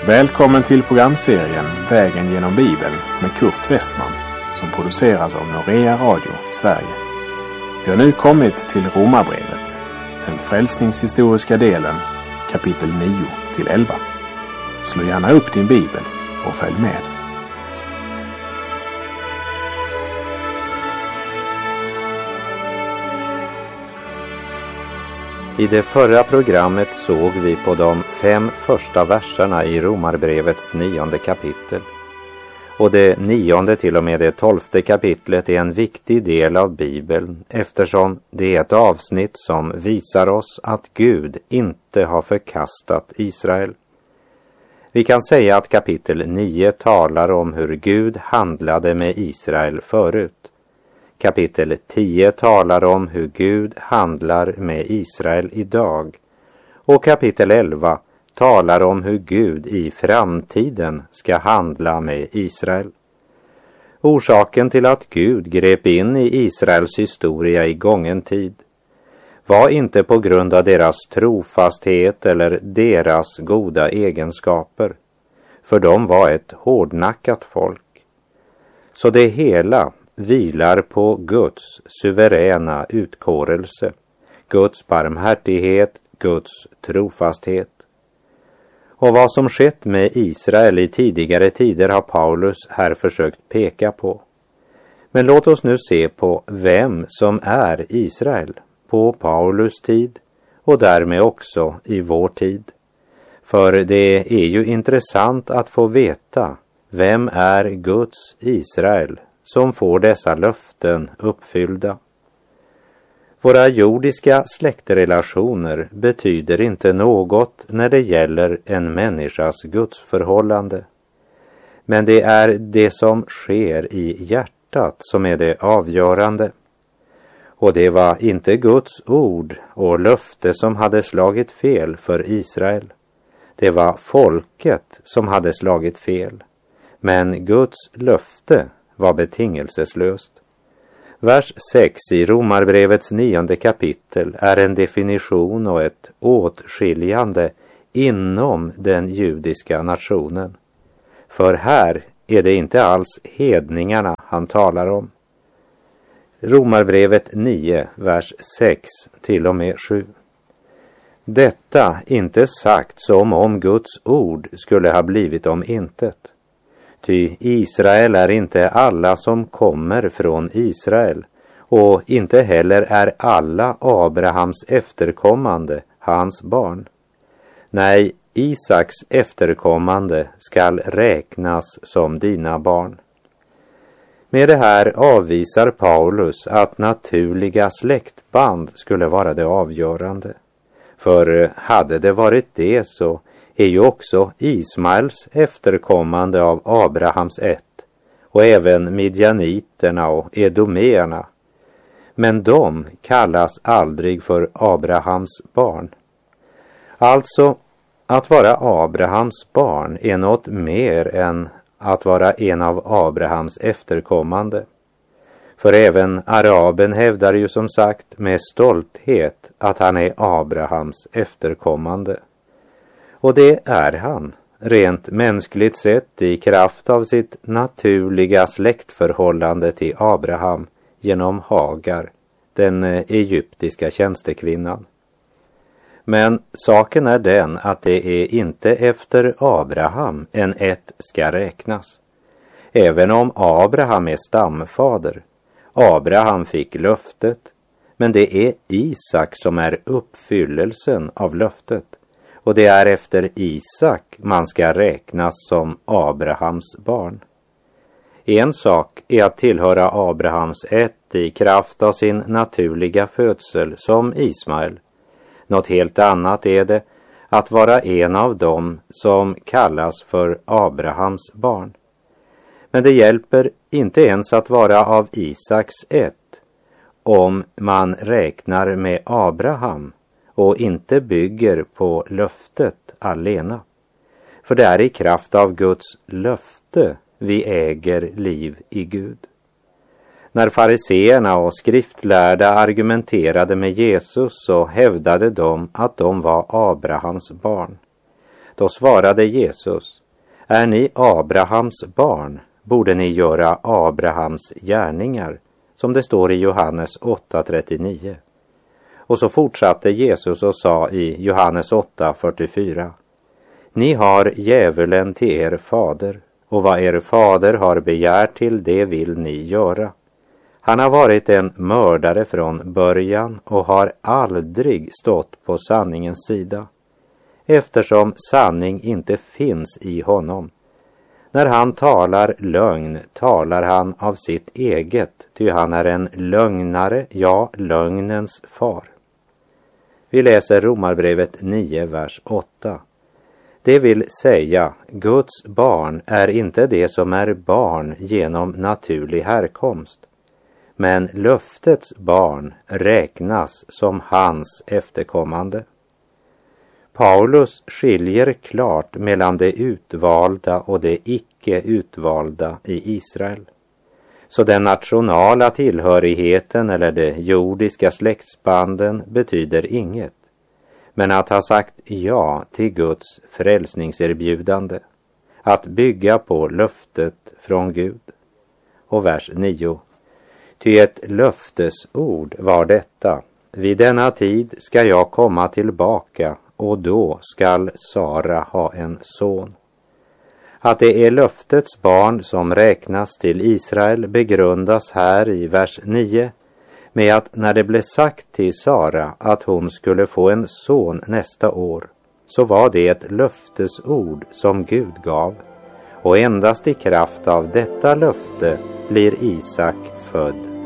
Välkommen till programserien Vägen genom Bibeln med Kurt Westman som produceras av Norea Radio, Sverige. Vi har nu kommit till Romarbrevet, den frälsningshistoriska delen, kapitel 9-11. Slå gärna upp din bibel och följ med. I det förra programmet såg vi på de 5 första verserna i Romarbrevets 9:e kapitel. Och det 9:e till och med det 12:e kapitlet är en viktig del av Bibeln eftersom det är ett avsnitt som visar oss att Gud inte har förkastat Israel. Vi kan säga att kapitel 9 talar om hur Gud handlade med Israel förut. Kapitel 10 talar om hur Gud handlar med Israel idag. Och kapitel 11 talar om hur Gud i framtiden ska handla med Israel. Orsaken till att Gud grep in i Israels historia i gången tid var inte på grund av deras trofasthet eller deras goda egenskaper, för de var ett hårdnackat folk. Så det hela vilar på Guds suveräna utkårelse, Guds barmhärtighet, Guds trofasthet. Och vad som skett med Israel i tidigare tider har Paulus här försökt peka på. Men låt oss nu se på vem som är Israel på Paulus tid och därmed också i vår tid. För det är ju intressant att få veta vem är Guds Israel som får dessa löften uppfyllda. Våra jordiska släktrelationer betyder inte något när det gäller en människas gudsförhållande. Men det är det som sker i hjärtat som är det avgörande. Och det var inte Guds ord och löfte som hade slagit fel för Israel. Det var folket som hade slagit fel. Men Guds löfte var betingelseslöst. Vers 6 i Romarbrevets 9:e kapitel är en definition och ett åtskiljande inom den judiska nationen. För här är det inte alls hedningarna han talar om. Romarbrevet 9, vers 6 till och med 7. Detta inte sagt som om Guds ord skulle ha blivit om intet. Ty Israel är inte alla som kommer från Israel, och inte heller är alla Abrahams efterkommande hans barn. Nej, Isaks efterkommande skall räknas som dina barn. Med det här avvisar Paulus att naturliga släktband skulle vara det avgörande. För hade det varit det så är ju också Ismaels efterkommande av Abrahams ett och även midjaniterna och edomeerna. Men de kallas aldrig för Abrahams barn. Alltså, att vara Abrahams barn är något mer än att vara en av Abrahams efterkommande. För även araben hävdar ju som sagt med stolthet att han är Abrahams efterkommande. Och det är han, rent mänskligt sett, i kraft av sitt naturliga släktförhållande till Abraham genom Hagar, den egyptiska tjänstekvinnan. Men saken är den att det är inte efter Abraham en ett ska räknas. Även om Abraham är stamfader, Abraham fick löftet, men det är Isak som är uppfyllelsen av löftet. Och det är efter Isak man ska räknas som Abrahams barn. En sak är att tillhöra Abrahams ett i kraft av sin naturliga födsel som Ismael. Något helt annat är det att vara en av dem som kallas för Abrahams barn. Men det hjälper inte ens att vara av Isaks ett om man räknar med Abraham och inte bygger på löftet alena. För det är i kraft av Guds löfte vi äger liv i Gud. När fariseerna och skriftlärda argumenterade med Jesus så hävdade de att de var Abrahams barn. Då svarade Jesus: är ni Abrahams barn, borde ni göra Abrahams gärningar, som det står i Johannes 8:39. Och så fortsatte Jesus och sa i Johannes 8:44: ni har djävulen till er fader, och vad er fader har begärt till, det vill ni göra. Han har varit en mördare från början och har aldrig stått på sanningens sida, eftersom sanning inte finns i honom. När han talar lögn talar han av sitt eget, ty han är en lögnare, ja, lögnens far. Vi läser Romarbrevet 9, vers 8. Det vill säga, Guds barn är inte det som är barn genom naturlig härkomst, men löftets barn räknas som hans efterkommande. Paulus skiljer klart mellan det utvalda och det icke utvalda i Israel. Så den nationala tillhörigheten eller de jordiska släktsbanden betyder inget. Men att ha sagt ja till Guds frälsningserbjudande, att bygga på löftet från Gud. Och vers 9. Ty ett löftesord var detta: vid denna tid ska jag komma tillbaka, och då skall Sara ha en son. Att det är löftets barn som räknas till Israel begrundas här i vers 9 med att när det blev sagt till Sara att hon skulle få en son nästa år, så var det ett löftesord som Gud gav, och endast i kraft av detta löfte blir Isak född